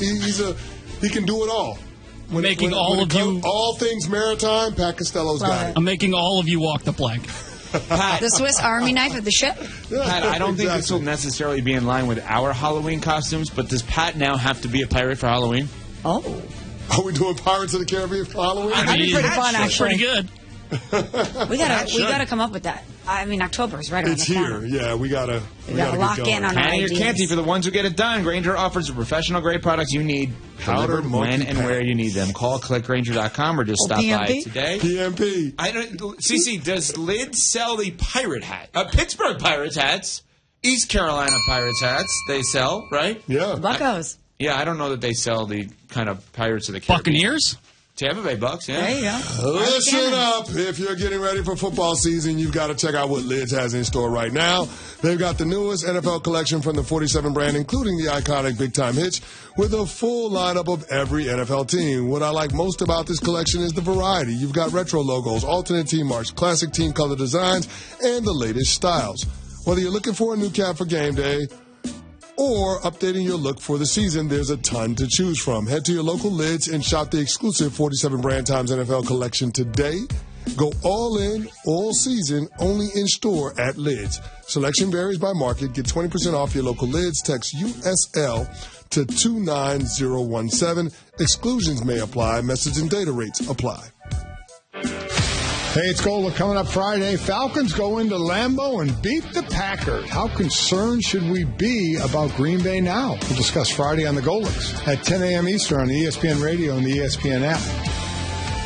he can do it all. All things maritime, Pat Costello's got it. I'm making all of you walk the plank. Pat, the Swiss Army knife of the ship? Pat, I don't think this will necessarily be in line with our Halloween costumes, but does Pat now have to be a pirate for Halloween? Oh. Are we doing Pirates of the Caribbean for Halloween? That'd be pretty fun, actually. Pretty good. We gotta come up with that. I mean, October is right around the corner. It's here. Yeah, we gotta lock in on our Candy or ideas. Canty for the ones who get it done. Grainger offers the professional-grade products you need, delivered when and where you need them. Call clickgrainger.com or just stop by today. PMP. CC, does Lids sell the pirate hat? Pittsburgh Pirates hats, East Carolina Pirates hats, they sell, right? Yeah. Buccos. I don't know that they sell the kind of Pirates of the Caribbean. Buccaneers? Tampa Bay Bucks, yeah. There you go. Listen up. If you're getting ready for football season, you've got to check out what Lids has in store right now. They've got the newest NFL collection from the 47 brand, including the iconic Big Time Hitch, with a full lineup of every NFL team. What I like most about this collection is the variety. You've got retro logos, alternate team marks, classic team color designs, and the latest styles. Whether you're looking for a new cap for game day or updating your look for the season, there's a ton to choose from. Head to your local Lids and shop the exclusive 47 brand times NFL collection today. Go all in, all season, only in store at Lids. Selection varies by market. Get 20% off your local Lids. Text USL to 29017. Exclusions may apply. Message and data rates apply. Hey, it's Gola coming up Friday. Falcons go into Lambeau and beat the Packers. How concerned should we be about Green Bay now? We'll discuss Friday on the Golics at 10 a.m. Eastern on ESPN Radio and the ESPN app.